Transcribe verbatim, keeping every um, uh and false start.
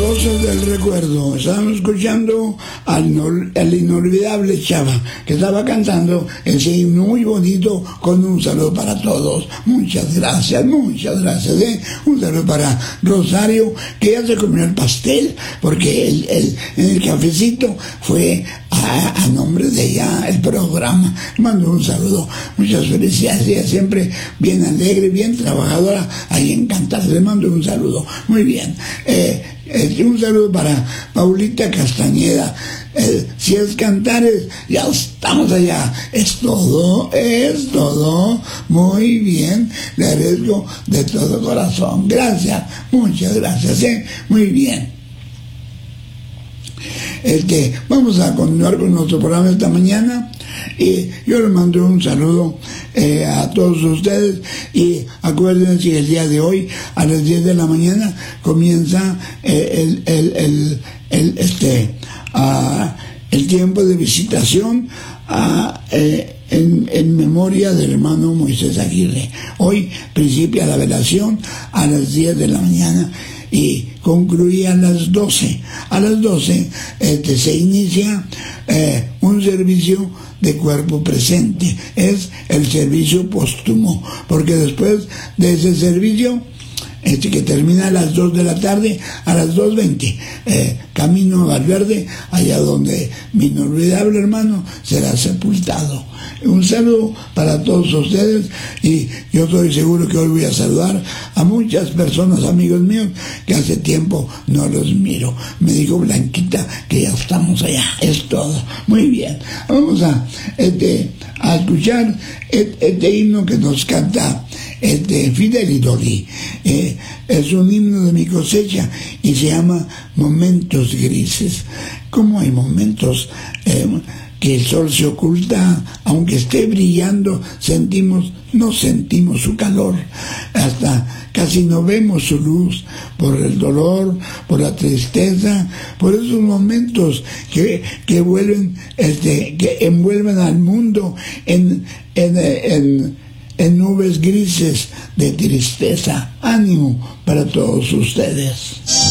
Voces del recuerdo. Estábamos escuchando al, al inolvidable Chava, que estaba cantando ese himno muy bonito con un saludo para todos. Muchas gracias, muchas gracias. ¿eh? Un saludo para Rosario, que ya se comió el pastel, porque el, el, en el cafecito fue a, a nombre de ella el programa. Mando un saludo, muchas felicidades. Ella siempre bien alegre, bien trabajadora, ahí en Cantar. Le mando un saludo. Muy bien. Eh, Eh, un saludo para Paulita Castañeda. Eh, si es Cantares, ya estamos allá. Es todo, es todo. Muy bien. Le agradezco de todo corazón. Gracias, muchas gracias. ¿eh? Muy bien. Este, vamos a continuar con nuestro programa esta mañana. Y yo les mando un saludo eh, a todos ustedes, y acuérdense que el día de hoy a las diez de la mañana comienza eh, el, el, el, el, este, uh, el tiempo de visitación a, eh, en, en memoria del hermano Moisés Aguirre. Hoy principia la velación a las diez de la mañana y concluía a las doce. A las doce este, se inicia eh, un servicio de cuerpo presente. Es el servicio póstumo, porque después de ese servicio, este que termina a las dos de la tarde, a las dos veinte, eh, camino a Valverde, allá donde mi inolvidable hermano será sepultado. Un saludo para todos ustedes, y yo estoy seguro que hoy voy a saludar a muchas personas, amigos míos, que hace tiempo no los miro. Me dijo Blanquita que ya estamos allá. Es todo. Muy bien. Vamos a, este, a escuchar este, este himno que nos canta este Fidelidoli. Eh, es un himno de mi cosecha y se llama Momentos Grises. ¿Cómo hay momentos eh, que el sol se oculta, aunque esté brillando, sentimos, no sentimos su calor, hasta casi no vemos su luz, por el dolor, por la tristeza, por esos momentos que, que vuelven, este, que envuelven al mundo en, en, en, en nubes grises de tristeza. Ánimo para todos ustedes.